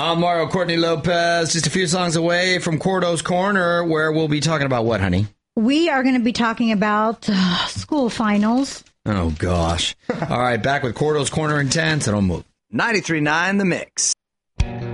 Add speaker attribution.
Speaker 1: I'm Mario Courtney Lopez, just a few songs away from Cordo's Corner, where we'll be talking about what, honey?
Speaker 2: We are going to be talking about school finals.
Speaker 1: Oh, gosh. All right, back with Cordo's Corner in 10, so don't move.
Speaker 3: 93.9 The Mix.